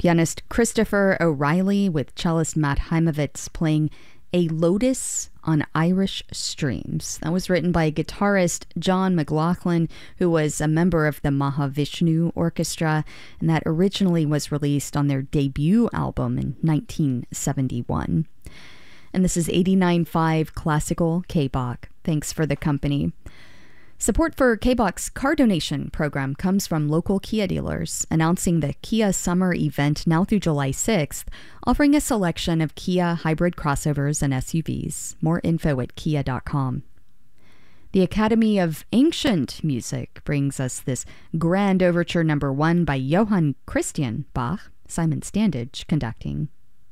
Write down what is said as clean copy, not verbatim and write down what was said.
Pianist Christopher O'Reilly with cellist Matt Heimovitz playing A Lotus on Irish Streams. That was written by guitarist John McLaughlin, who was a member of the Mahavishnu Orchestra, and that originally was released on their debut album in 1971. And this is 89.5 Classical K-Bach. Thanks for the company. Support for K-Bach's car donation program comes from local Kia dealers, announcing the Kia Summer event now through July 6th, offering a selection of Kia hybrid crossovers and SUVs. More info at kia.com. The Academy of Ancient Music brings us this Grand Overture No. 1 by Johann Christian Bach, Simon Standage conducting.